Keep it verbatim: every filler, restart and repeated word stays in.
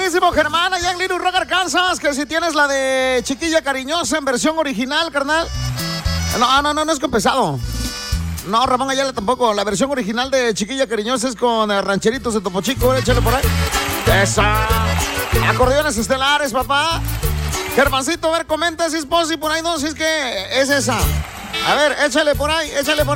buenísimo, Germán, allá en Little Rock, Arkansas, que si tienes la de Chiquilla Cariñosa en versión original, carnal. No, no, no, no es con pesado. No, Ramón Ayala tampoco. La versión original de Chiquilla Cariñosa es con eh, rancheritos de Topo Chico. Échale por ahí. Esa. Acordeones estelares, papá. Germancito, a ver, comenta si es posible por ahí. No, si es que es esa. A ver, échale por ahí, échale por ahí.